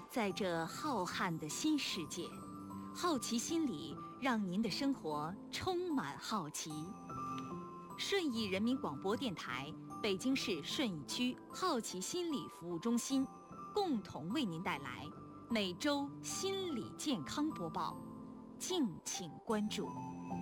在这浩瀚的新世界，好奇心理让您的生活充满好奇。顺义人民广播电台、北京市顺义区好奇心理服务中心共同为您带来每周心理健康播报，敬请关注。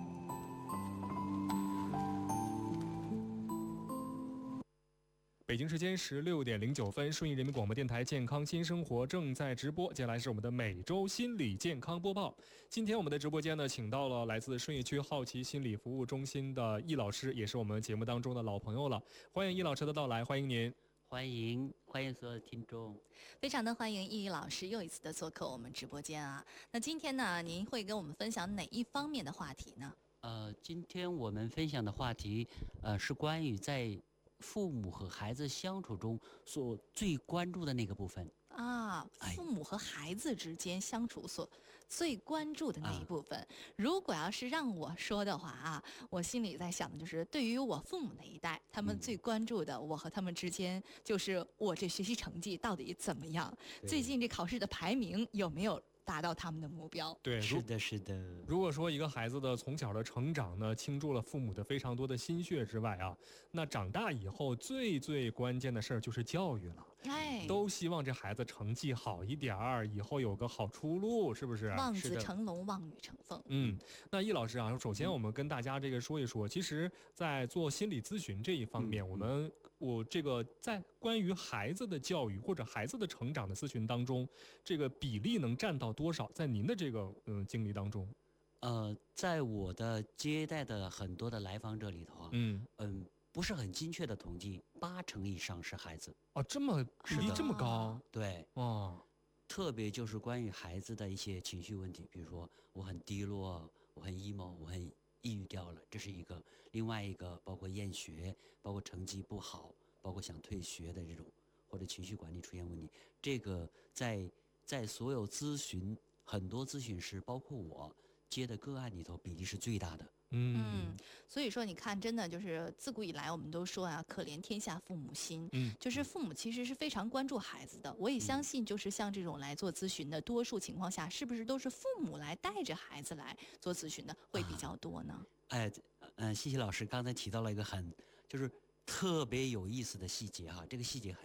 北京时间16点09分，顺义人民广播电台健康新生活正在直播。接下来是我们的每周心理健康播报。今天我们的直播间呢，请到了来自顺义区好奇心理服务中心的易老师，也是我们节目当中的老朋友了。欢迎易老师的到来，欢迎您。 欢迎所有的听众， 非常的欢迎易老师又一次的做客我们直播间啊。那今天呢，您会跟我们分享哪一方面的话题呢？ 今天我们分享的话题，是关于在父母和孩子相处中所最关注的那个部分啊，父母和孩子之间相处所最关注的那一部分。如果要是让我说的话啊，我心里在想的就是，对于我父母那一代，他们最关注的，我和他们之间就是我这学习成绩到底怎么样，最近这考试的排名有没有达到他们的目标。 对， 是的。 如果说一个孩子的从小的成长呢，倾注了父母的非常多的心血之外啊，那长大以后最关键的事儿就是教育了。都希望这孩子成绩好一点儿，以后有个好出路，是不是？ 望子成龙，望女成凤。 那易老师啊，首先我们跟大家这个说一说，其实在做心理咨询这一方面，我这个在关于孩子的教育或者孩子的成长的咨询当中，这个比例能占到多少？在您的这个经历当中， 在我的接待的很多的来访者里头啊，不是很精确的统计，80%以上是孩子。 这么比例这么高？ 对，特别就是关于孩子的一些情绪问题，比如说我很低落，我很 emo， 我很抑郁掉了，这是一个；另外一个包括厌学，包括成绩不好，包括想退学的这种，或者情绪管理出现问题，这个在所有咨询很多咨询师，包括我接的个案里头，比例是最大的。 所以说你看，真的就是自古以来我们都说啊，可怜天下父母心。就是父母其实是非常关注孩子的。我也相信，就是像这种来做咨询的，多数情况下是不是都是父母来带着孩子来做咨询的会比较多呢？谢谢老师刚才提到了一个就是特别有意思的细节哈，这个细节